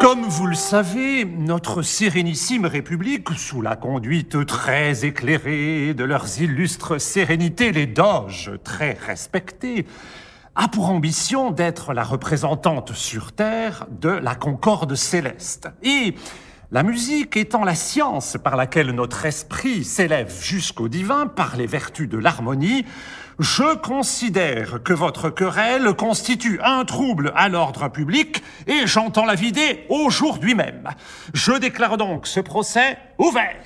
Comme vous le savez, notre sérénissime République, sous la conduite très éclairée de leurs illustres sérénités, les doges très respectés, a pour ambition d'être la représentante sur Terre de la concorde céleste. Et la musique étant la science par laquelle notre esprit s'élève jusqu'au divin par les vertus de l'harmonie, je considère que votre querelle constitue un trouble à l'ordre public et j'entends la vider aujourd'hui même. Je déclare donc ce procès ouvert.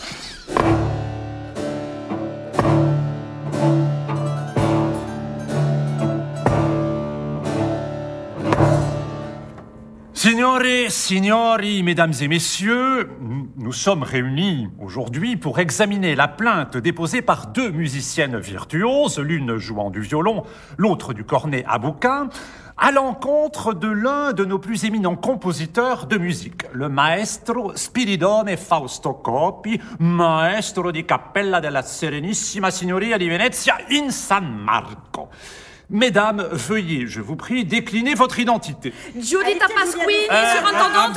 Signore, signori, mesdames et messieurs, nous sommes réunis aujourd'hui pour examiner la plainte déposée par deux musiciennes virtuoses, l'une jouant du violon, l'autre du cornet à bouquin, à l'encontre de l'un de nos plus éminents compositeurs de musique, le maestro Spiridone Fausto Coppi, maestro di Cappella della Serenissima Signoria di Venezia in San Marco. Mesdames, veuillez, je vous prie, décliner votre identité. Giuditta Pasquini, surintendante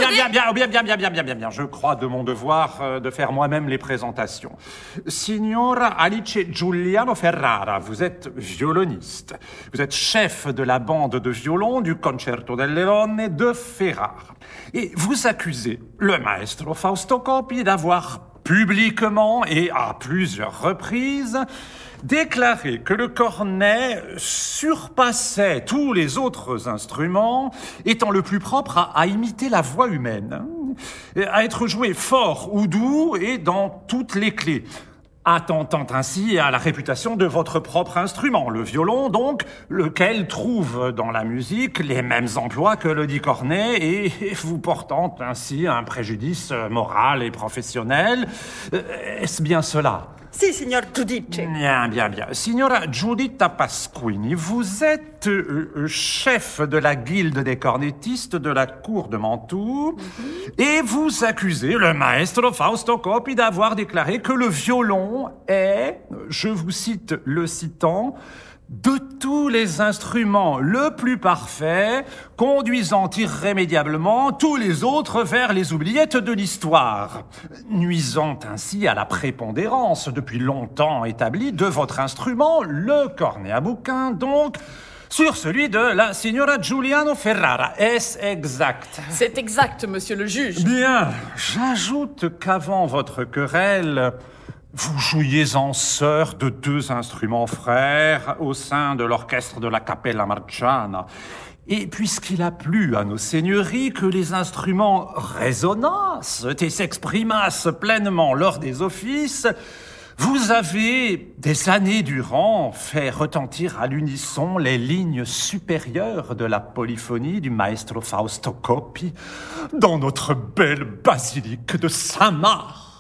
Bien. Je crois de mon devoir de faire moi-même les présentations. Signora Alice Giuliano Ferrara, vous êtes violoniste. Vous êtes chef de la bande de violon du Concerto delle Donne de Ferrara. Et vous accusez le maestro Fausto Coppi d'avoir publiquement et à plusieurs reprises déclaré que le cornet surpassait tous les autres instruments, étant le plus propre à imiter la voix humaine, à être joué fort ou doux et dans toutes les clés, attentant ainsi à la réputation de votre propre instrument, le violon donc, lequel trouve dans la musique les mêmes emplois que le dit cornet et vous portant ainsi un préjudice moral et professionnel. Est-ce bien cela ? Si, signor Giudice. Bien. Signora Giuditta Pasquini, vous êtes chef de la guilde des cornettistes de la cour de Mantoue et vous accusez le maestro Fausto Coppi d'avoir déclaré que le violon est, je vous cite le citant, de tous les instruments le plus parfait, conduisant irrémédiablement tous les autres vers les oubliettes de l'histoire, nuisant ainsi à la prépondérance depuis longtemps établie de votre instrument, le cornet à bouquin, donc, sur celui de la signora Giuliano Ferrara. Est-ce exact ? C'est exact, monsieur le juge. Bien, j'ajoute qu'avant votre querelle, vous jouiez en sœur de deux instruments frères au sein de l'orchestre de la Cappella Marciana. Et puisqu'il a plu à nos seigneuries que les instruments résonnassent et s'exprimassent pleinement lors des offices, vous avez, des années durant, fait retentir à l'unisson les lignes supérieures de la polyphonie du maestro Fausto Coppi dans notre belle basilique de Saint-Marc.